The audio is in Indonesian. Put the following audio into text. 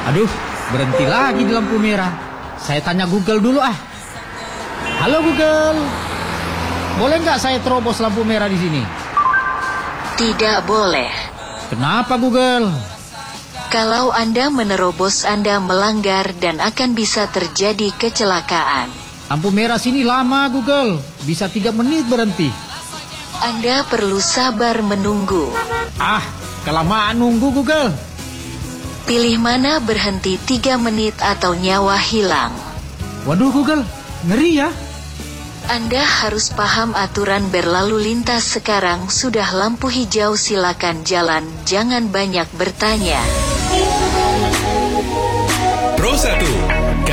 Aduh, berhenti lagi di lampu merah. Saya tanya Google dulu ah. Halo Google, boleh nggak saya terobos lampu merah di sini? Tidak boleh. Kenapa Google? Kalau Anda menerobos, Anda melanggar dan akan bisa terjadi kecelakaan. Lampu merah sini lama Google, bisa 3 menit berhenti. Anda perlu sabar menunggu. Ah, kelamaan nunggu Google. Pilih mana, berhenti 3 menit atau nyawa hilang. Waduh Google, ngeri ya. Anda harus paham aturan berlalu lintas sekarang. Sudah lampu hijau, silakan jalan, jangan banyak bertanya. Pro 1